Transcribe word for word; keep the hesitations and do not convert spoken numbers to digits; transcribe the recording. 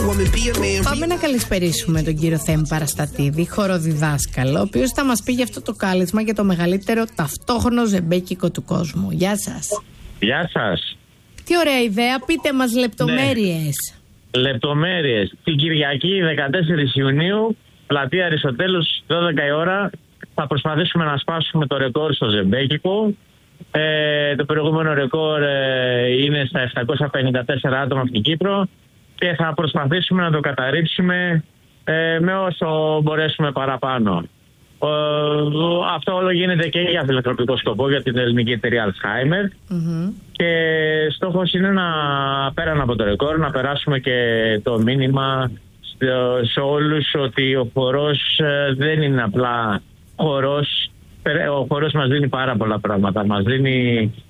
Πάμε να καλησπερίσουμε τον κύριο Θέμη Παραστατίδη, χοροδιδάσκαλο, ο οποίος θα μας πει για αυτό το κάλεσμα για το μεγαλύτερο ταυτόχρονο ζεμπέκικο του κόσμου. Γεια σας. Γεια σας. Τι ωραία ιδέα, πείτε μας λεπτομέρειες. Ναι. Λεπτομέρειες. Την Κυριακή δεκατέσσερις Ιουνίου, πλατεία Αριστοτέλους, δώδεκα η ώρα, θα προσπαθήσουμε να σπάσουμε το ρεκόρ στο ζεμπέκικο. Ε, το προηγούμενο ρεκόρ ε, είναι στα επτακόσια πενήντα τέσσερα άτομα από την Κύπρο και θα προσπαθήσουμε να το καταρρίψουμε ε, με όσο μπορέσουμε παραπάνω. Ε, αυτό όλο γίνεται και για φιλανθρωπικό σκοπό για την ελληνική εταιρεία Alzheimer mm-hmm. και στόχος είναι να, πέραν από το ρεκόρ, να περάσουμε και το μήνυμα σε όλους ότι ο χορός ε, δεν είναι απλά χορός. Ο χορός μας δίνει πάρα πολλά πράγματα. Μας δίνει